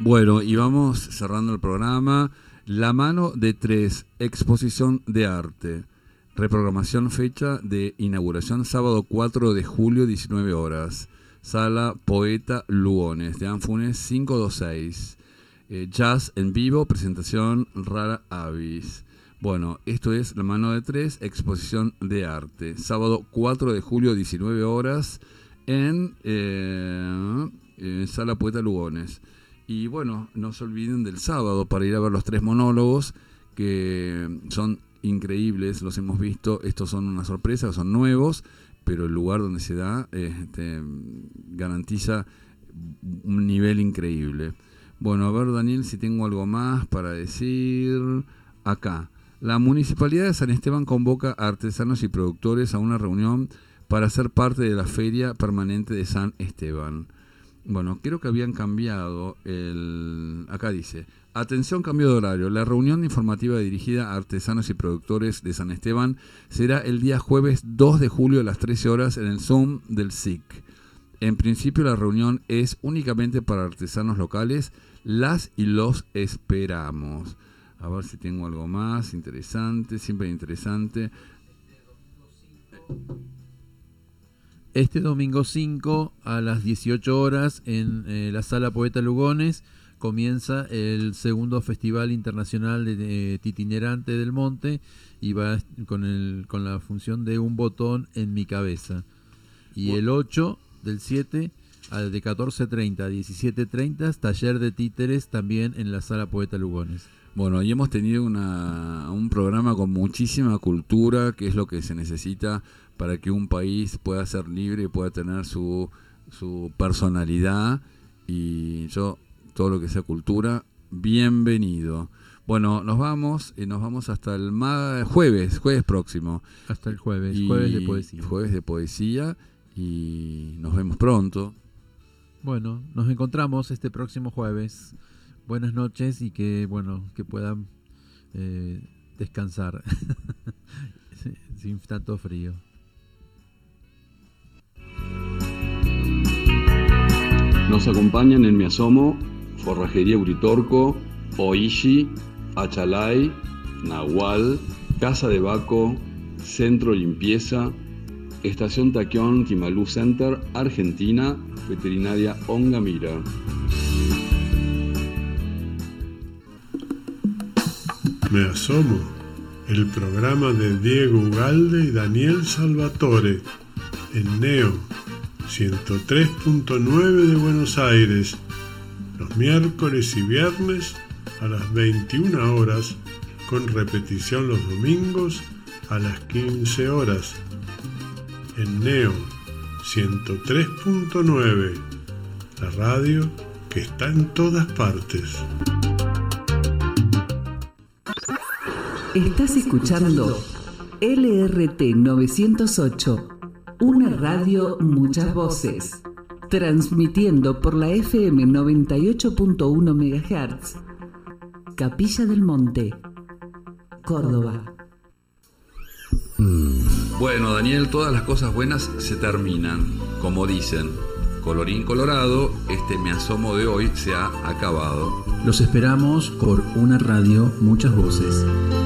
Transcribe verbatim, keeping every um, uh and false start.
Bueno, y vamos cerrando el programa. La mano de tres, exposición de arte. Reprogramación, fecha de inauguración, sábado cuatro de julio, diecinueve horas. Sala Poeta Lugones, de Anfunes cinco dos seis. Eh, jazz en vivo, presentación Rara Avis. Bueno, esto es La mano de tres, exposición de arte. Sábado cuatro de julio, diecinueve horas, en, eh, en Sala Poeta Lugones. Y bueno, no se olviden del sábado para ir a ver los tres monólogos, que son increíbles, los hemos visto. Estos son una sorpresa, son nuevos, pero el lugar donde se da este, garantiza un nivel increíble. Bueno, a ver, Daniel, si tengo algo más para decir. Acá, la Municipalidad de San Esteban convoca a artesanos y productores a una reunión para ser parte de la Feria Permanente de San Esteban. Bueno, creo que habían cambiado el... Acá dice, atención, cambio de horario. La reunión informativa dirigida a artesanos y productores de San Esteban será el día jueves dos de julio a las trece horas en el Zoom del S I C. En principio la reunión es únicamente para artesanos locales. Las y los esperamos. A ver si tengo algo más interesante, siempre interesante. Este domingo cinco a las dieciocho horas en eh, la Sala Poeta Lugones comienza el segundo Festival Internacional de, de Titinerante del Monte y va con, el, con la función de Un botón en mi cabeza. Y el ocho del siete de catorce treinta a diecisiete treinta, taller de títeres también en la Sala Poeta Lugones. Bueno, y hemos tenido una, un programa con muchísima cultura, que es lo que se necesita para que un país pueda ser libre y pueda tener su, su personalidad. Y yo, todo lo que sea cultura, bienvenido. Bueno, nos vamos, y nos vamos hasta el ma- jueves, jueves próximo. Hasta el jueves, y jueves de poesía. Jueves de poesía, y nos vemos pronto. Bueno, nos encontramos este próximo jueves. Buenas noches y que, bueno, que puedan eh, descansar sin tanto frío. Nos acompañan en Mi Asomo, Forrajería Uritorco, Oishi, Achalay, Nahual, Casa de Baco, Centro Limpieza, Estación Taquión, Timalú Center, Argentina, Veterinaria Ongamira. Me Asomo, el programa de Diego Ugalde y Daniel Salvatore, en Neo ciento tres punto nueve de Buenos Aires, los miércoles y viernes a las veintiuna horas, con repetición los domingos a las quince horas, en Neo ciento tres punto nueve, la radio que está en todas partes. Estás escuchando L R T novecientos ocho, una radio, muchas voces, transmitiendo por la F M noventa y ocho punto uno megahertz, Capilla del Monte, Córdoba. Bueno, Daniel, todas las cosas buenas se terminan, como dicen. Colorín colorado, este Me Asomo de hoy se ha acabado. Los esperamos por una radio, muchas voces.